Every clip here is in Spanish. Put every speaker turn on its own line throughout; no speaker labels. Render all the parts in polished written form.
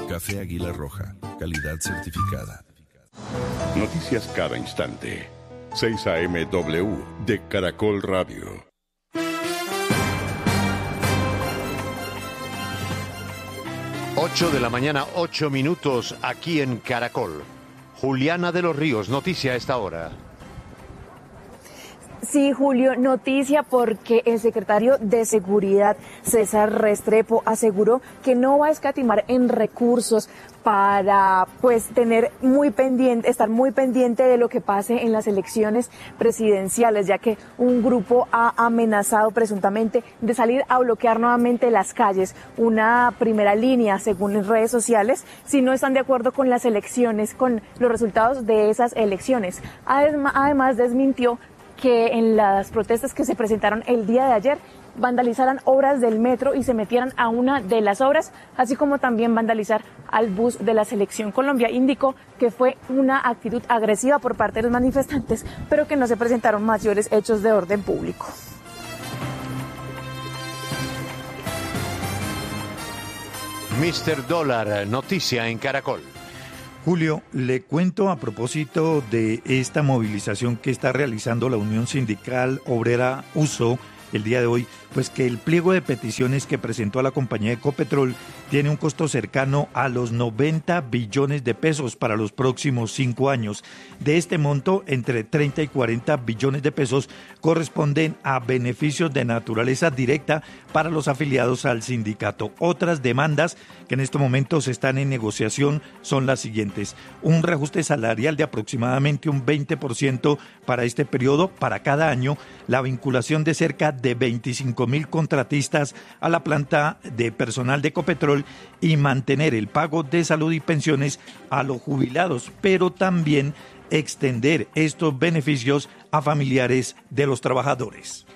Café Águila Roja, calidad certificada.
Noticias cada instante. 6 AM W de Caracol Radio.
8 de la mañana, 8 minutos aquí en Caracol. Juliana de los Ríos, noticia a esta hora.
Sí, Julio, noticia porque el secretario de Seguridad, César Restrepo, aseguró que no va a escatimar en recursos para estar muy pendiente de lo que pase en las elecciones presidenciales, ya que un grupo ha amenazado presuntamente de salir a bloquear nuevamente las calles, una primera línea según redes sociales, si no están de acuerdo con las elecciones, con los resultados de esas elecciones. Además desmintió que en las protestas que se presentaron el día de ayer vandalizaran obras del metro y se metieran a una de las obras, así como también vandalizar al bus de la Selección Colombia. Indicó que fue una actitud agresiva por parte de los manifestantes, pero que no se presentaron mayores hechos de orden público.
Mr. Dólar, noticia en Caracol.
Julio, le cuento a propósito de esta movilización que está realizando la Unión Sindical Obrera USO el día de hoy, pues que el pliego de peticiones que presentó a la compañía Ecopetrol tiene un costo cercano a los 90 billones de pesos para los próximos 5 años. De este monto, entre 30 y 40 billones de pesos corresponden a beneficios de naturaleza directa para los afiliados al sindicato. Otras demandas que en estos momentos están en negociación son las siguientes: un reajuste salarial de aproximadamente un 20% para este periodo, para cada año, la vinculación de cerca de 25.000 contratistas a la planta de personal de Ecopetrol y mantener el pago de salud y pensiones a los jubilados, pero también extender estos beneficios a familiares de los trabajadores.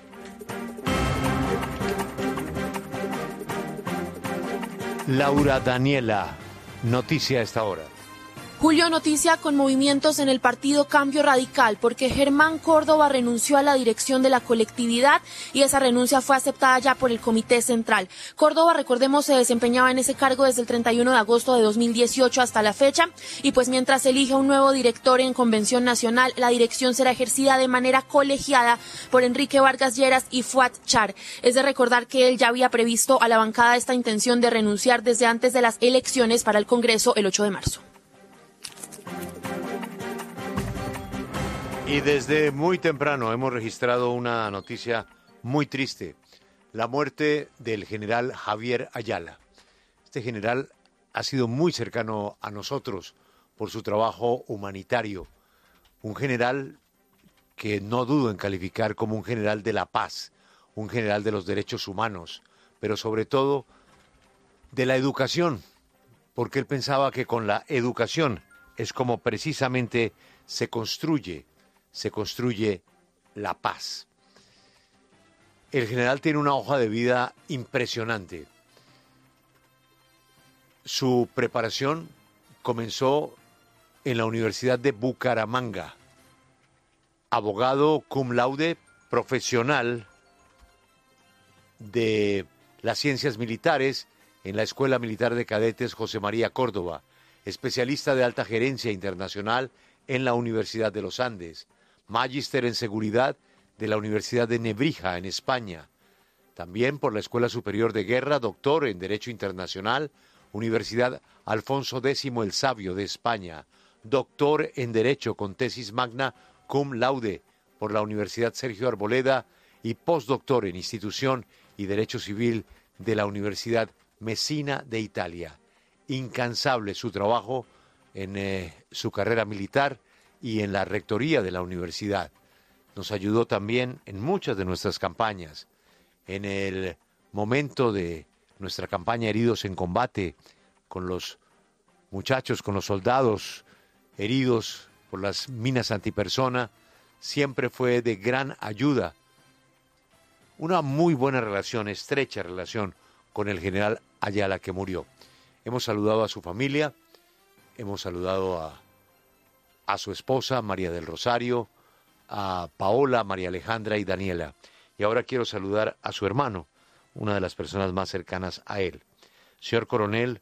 Laura Daniela, noticia a esta hora.
Julio, noticia con movimientos en el partido Cambio Radical, porque Germán Córdoba renunció a la dirección de la colectividad y esa renuncia fue aceptada ya por el Comité Central. Córdoba, recordemos, se desempeñaba en ese cargo desde el 31 de agosto de 2018 hasta la fecha, y pues mientras elige un nuevo director en Convención Nacional, la dirección será ejercida de manera colegiada por Enrique Vargas Lleras y Fuad Char. Es de recordar que él ya había previsto a la bancada esta intención de renunciar desde antes de las elecciones para el Congreso el 8 de marzo.
Y desde muy temprano hemos registrado una noticia muy triste: la muerte del general Javier Ayala. Este general ha sido muy cercano a nosotros por su trabajo humanitario. Un general que no dudo en calificar como un general de la paz, un general de los derechos humanos, pero sobre todo de la educación, porque él pensaba que con la educación es como precisamente se construye la paz. El general tiene una hoja de vida impresionante. Su preparación comenzó en la Universidad de Bucaramanga. Abogado cum laude, profesional de las ciencias militares en la Escuela Militar de Cadetes José María Córdoba, especialista de alta gerencia internacional en la Universidad de los Andes, magíster en seguridad de la Universidad de Nebrija en España, también por la Escuela Superior de Guerra, doctor en Derecho Internacional, Universidad Alfonso X el Sabio de España, doctor en Derecho con tesis magna cum laude por la Universidad Sergio Arboleda y postdoctor en Institución y Derecho Civil de la Universidad Messina de Italia. Incansable su trabajo en su carrera militar y en la rectoría de la universidad. Nos ayudó también en muchas de nuestras campañas. En el momento de nuestra campaña Heridos en Combate, con los muchachos, con los soldados heridos por las minas antipersona, siempre fue de gran ayuda. Una muy buena relación, estrecha relación con el general Ayala, que murió. Hemos saludado a su familia, hemos saludado a su esposa, María del Rosario, a Paola, María Alejandra y Daniela. Y ahora quiero saludar a su hermano, una de las personas más cercanas a él. Señor Coronel,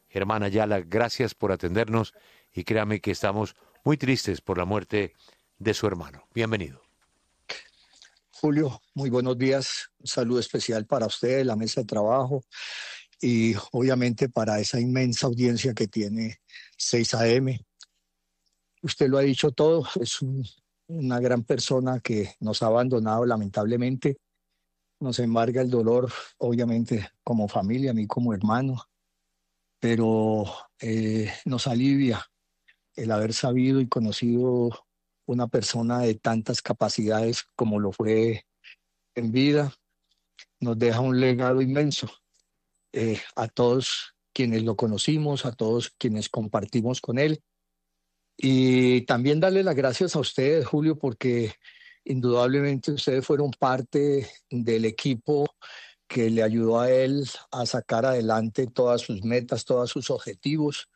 Germán Ayala, gracias por atendernos y créame que estamos muy tristes por la muerte de su hermano. Bienvenido.
Julio, muy buenos días. Un saludo especial para usted, la mesa de trabajo y obviamente para esa inmensa audiencia que tiene 6 AM. Usted lo ha dicho todo, es una gran persona que nos ha abandonado lamentablemente. Nos embarga el dolor, obviamente, como familia, a mí como hermano, pero nos alivia el haber sabido y conocido una persona de tantas capacidades como lo fue en vida. Nos deja un legado inmenso a todos quienes lo conocimos, a todos quienes compartimos con él. Y también darle las gracias a ustedes, Julio, porque indudablemente ustedes fueron parte del equipo que le ayudó a él a sacar adelante todas sus metas, todos sus objetivos.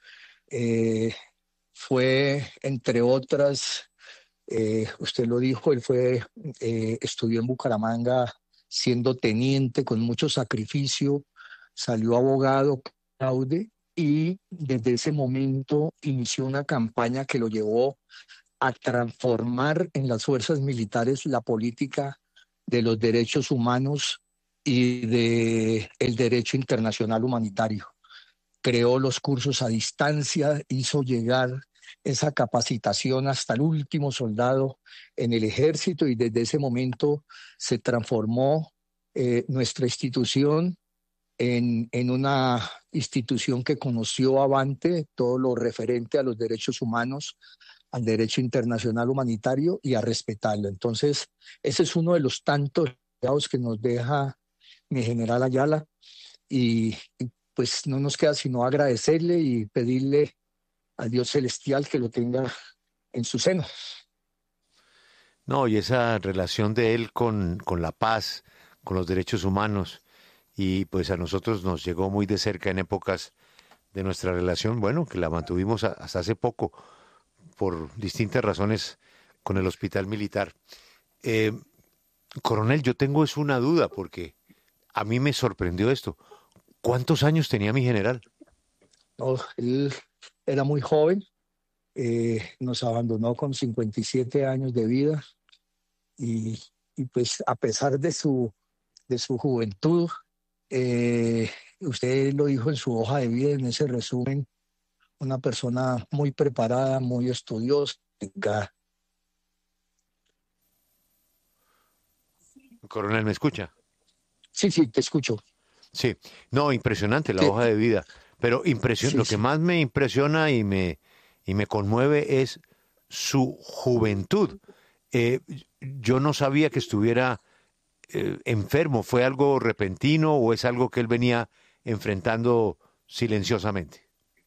Fue, entre otras, usted lo dijo, él estudió en Bucaramanga siendo teniente con mucho sacrificio, salió abogado, laude, y desde ese momento inició una campaña que lo llevó a transformar en las fuerzas militares la política de los derechos humanos y de el derecho internacional humanitario. Creó los cursos a distancia, hizo llegar esa capacitación hasta el último soldado en el ejército y desde ese momento se transformó nuestra institución en una institución que conoció avante todo lo referente a los derechos humanos, al derecho internacional humanitario y a respetarlo. Entonces, ese es uno de los tantos legados que nos deja mi general Ayala y pues no nos queda sino agradecerle y pedirle al Dios celestial que lo tenga en su seno.
No, y esa relación de él con la paz, con los derechos humanos, y pues a nosotros nos llegó muy de cerca en épocas de nuestra relación, bueno, que la mantuvimos hasta hace poco por distintas razones con el hospital militar. Coronel, yo tengo es una duda porque a mí me sorprendió esto. ¿Cuántos años tenía mi general?
No, él era muy joven, nos abandonó con 57 años de vida y, y pues a pesar de su juventud, usted lo dijo en su hoja de vida, en ese resumen, una persona muy preparada, muy estudiosa.
Coronel, ¿me escucha?
Sí, sí, te escucho.
Sí, no, impresionante la
Sí,
hoja de vida, pero
sí,
lo que
sí.
más me impresiona y me conmueve es su juventud. Eh, yo no sabía que estuviera enfermo. ¿Fue algo repentino o es algo que él venía enfrentando silenciosamente?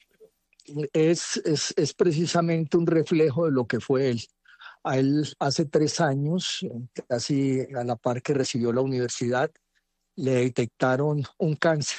Es precisamente un reflejo de lo que fue él. A él hace 3 años, casi a la par que recibió la universidad, le detectaron un cáncer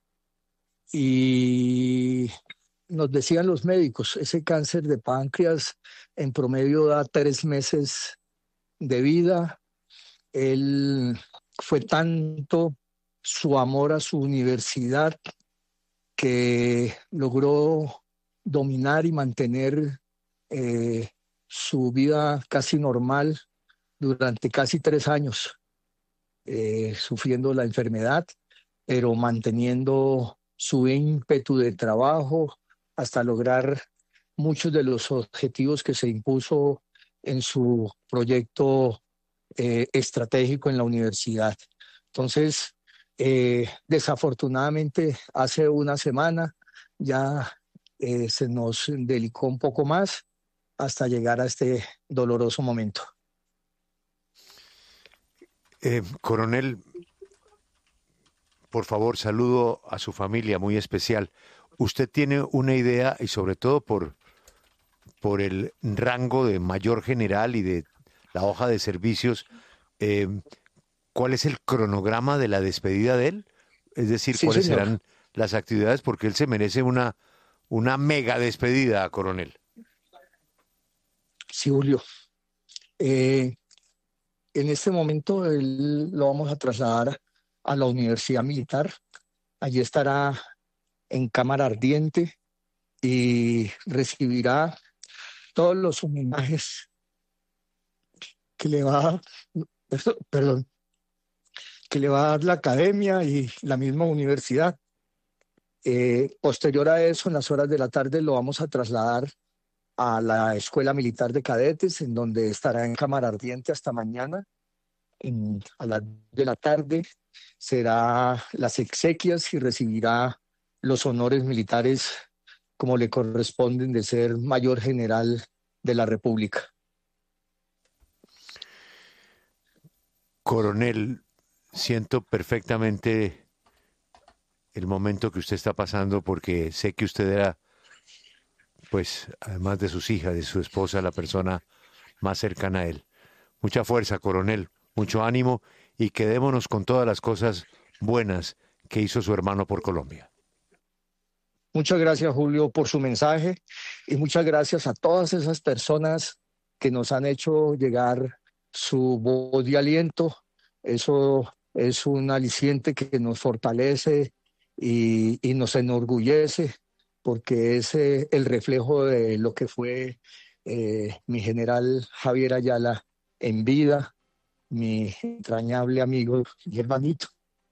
y nos decían los médicos, ese cáncer de páncreas en promedio da 3 meses de vida. Él fue tanto su amor a su universidad que logró dominar y mantener eh, su vida casi normal durante casi 3 años, sufriendo la enfermedad, pero manteniendo su ímpetu de trabajo hasta lograr muchos de los objetivos que se impuso en su proyecto estratégico en la universidad. Entonces, desafortunadamente, hace una semana ya se nos delicó un poco más hasta llegar a este doloroso momento.
Coronel, por favor, saludo a su familia muy especial. ¿Usted tiene una idea, y sobre todo por el rango de mayor general y de la hoja de servicios, eh, cuál es el cronograma de la despedida de él? Es decir,
Sí,
cuáles
señor.
serán las actividades, porque él se merece una mega despedida, coronel.
Sí, Julio. Eh, en este momento lo vamos a trasladar a la Universidad Militar. Allí estará en cámara ardiente y recibirá todos los homenajes que le va a dar, perdón, que le va a dar la academia y la misma universidad. Posterior a eso, en las horas de la tarde, lo vamos a trasladar a la Escuela Militar de Cadetes, en donde estará en cámara ardiente hasta mañana. A las de la tarde será las exequias y recibirá los honores militares como le corresponden de ser mayor general de la República.
Coronel, siento perfectamente el momento que usted está pasando porque sé que usted era, pues, además de sus hijas, de su esposa, la persona más cercana a él. Mucha fuerza, coronel, mucho ánimo y quedémonos con todas las cosas buenas que hizo su hermano por Colombia.
Muchas gracias, Julio, por su mensaje y muchas gracias a todas esas personas que nos han hecho llegar su voz de aliento. Eso es un aliciente que nos fortalece y nos enorgullece porque es el reflejo de lo que fue mi general Javier Ayala en vida, mi entrañable amigo y hermanito.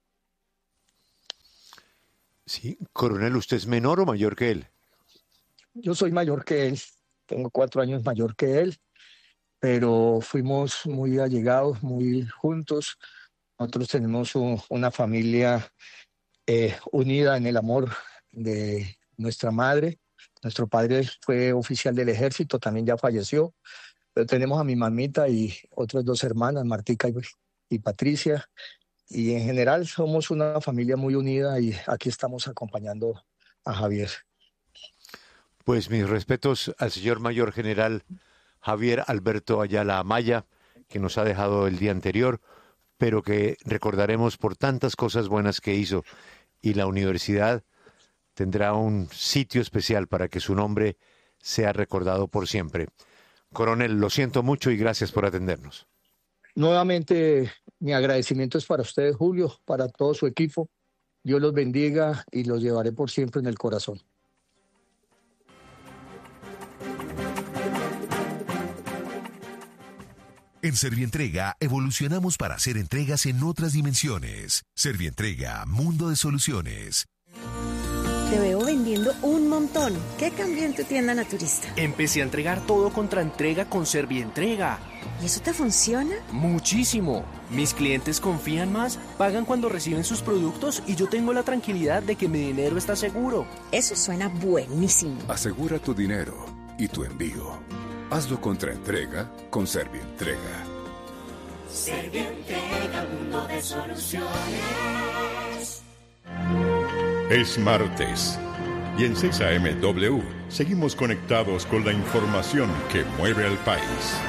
Sí, coronel, ¿usted es menor o mayor que él?
Yo soy mayor que él, tengo 4 años mayor que él, pero fuimos muy allegados, muy juntos. Nosotros tenemos una familia unida en el amor de nuestra madre. Nuestro padre fue oficial del ejército, también ya falleció, pero tenemos a mi mamita y otras 2 hermanas, Martica y Patricia, y en general somos una familia muy unida y aquí estamos acompañando a Javier.
Pues mis respetos al señor mayor general Javier Alberto Ayala Amaya, que nos ha dejado el día anterior, pero que recordaremos por tantas cosas buenas que hizo, y la universidad tendrá un sitio especial para que su nombre sea recordado por siempre. Coronel, lo siento mucho y gracias por atendernos.
Nuevamente, mi agradecimiento es para ustedes, Julio, para todo su equipo. Dios los bendiga y los llevaré por siempre en el corazón.
En Servientrega evolucionamos para hacer entregas en otras dimensiones. Servientrega, mundo de soluciones.
Te veo vendiendo un montón. ¿Qué cambió en tu tienda naturista?
Empecé a entregar todo contra entrega con Servientrega.
¿Y eso te funciona?
Muchísimo. Mis clientes confían más, pagan cuando reciben sus productos y yo tengo la tranquilidad de que mi dinero está seguro.
Eso suena buenísimo.
Asegura tu dinero y tu envío. Hazlo contra entrega con Servientrega.
Servientrega, mundo de soluciones.
Es martes y en 6 AM seguimos conectados con la información que mueve al país.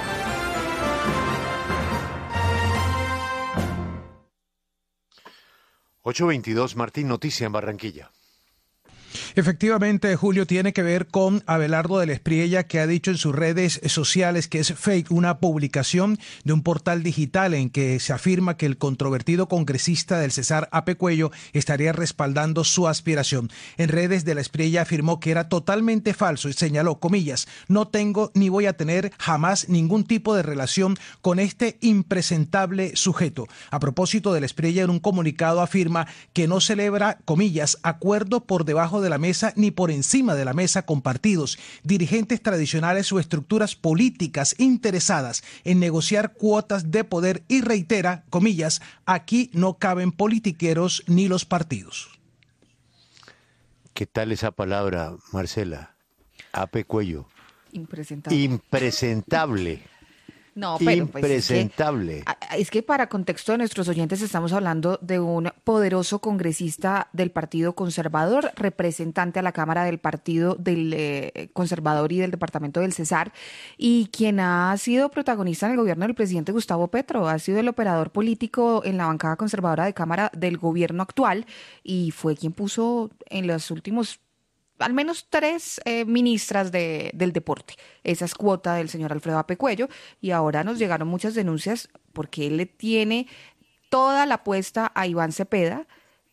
$8:22, Martín, noticia en Barranquilla.
Efectivamente, Julio, tiene que ver con Abelardo del Espriella, que ha dicho en sus redes sociales que es fake una publicación de un portal digital en que se afirma que el controvertido congresista del Cesar Ape Cuello estaría respaldando su aspiración. En redes del Espriella afirmó que era totalmente falso y señaló, comillas, no tengo ni voy a tener jamás ningún tipo de relación con este impresentable sujeto. A propósito del Espriella, en un comunicado afirma que no celebra, comillas, acuerdo por debajo de la mesa ni por encima de la mesa con partidos, dirigentes tradicionales o estructuras políticas interesadas en negociar cuotas de poder y reitera, comillas, aquí no caben politiqueros ni los partidos.
¿Qué tal esa palabra, Marcela? Ape Cuello.
Impresentable.
Impresentable.
No, pero
impresentable.
Pues es que para contexto de nuestros oyentes estamos hablando de un poderoso congresista del Partido Conservador, representante a la Cámara del Partido del Conservador y del Departamento del Cesar, y quien ha sido protagonista en el gobierno del presidente Gustavo Petro, ha sido el operador político en la bancada conservadora de Cámara del gobierno actual y fue quien puso en los últimos al menos 3 ministras del deporte. Esa es cuota del señor Alfredo Ape Cuello y ahora nos llegaron muchas denuncias porque él le tiene toda la apuesta a Iván Cepeda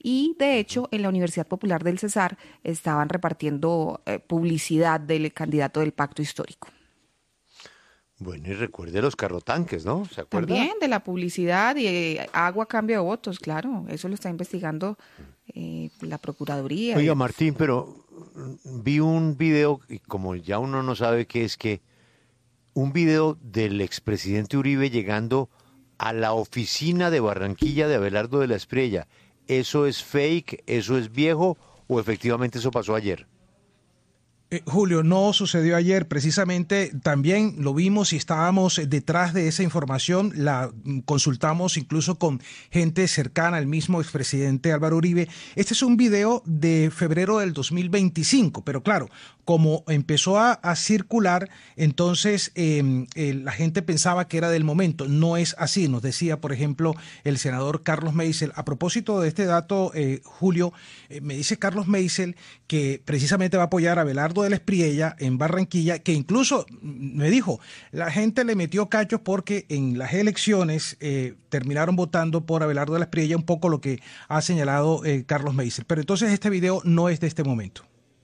y de hecho en la Universidad Popular del Cesar estaban repartiendo publicidad del candidato del Pacto Histórico.
Bueno, y recuerde los carrotanques, ¿no? ¿Se acuerda?
También de la publicidad y agua a cambio de votos, claro. Eso lo está investigando la Procuraduría.
Oiga, Martín, pero vi un video, y como ya uno no sabe qué es, que un video del expresidente Uribe llegando a la oficina de Barranquilla de Abelardo de la Espriella. ¿Eso es fake? ¿Eso es viejo? ¿O efectivamente eso pasó ayer?
Julio, no sucedió ayer, precisamente también lo vimos y estábamos detrás de esa información, la consultamos incluso con gente cercana al mismo expresidente Álvaro Uribe. Este es un video de febrero del 2025, pero claro, como empezó a circular, entonces la gente pensaba que era del momento. No es así, nos decía, por ejemplo, el senador Carlos Meisel. A propósito de este dato, Julio, me dice Carlos Meisel que precisamente va a apoyar a Abelardo de la Espriella en Barranquilla, que incluso me dijo, la gente le metió cachos porque en las elecciones terminaron votando por Abelardo de la Espriella, un poco lo que ha señalado Carlos Meisel. Pero entonces este video no es de este momento.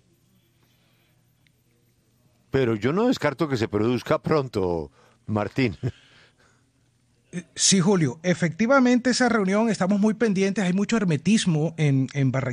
Pero yo no descarto que se produzca pronto, Martín.
Sí, Julio, efectivamente esa reunión estamos muy pendientes, hay mucho hermetismo en Barranquilla.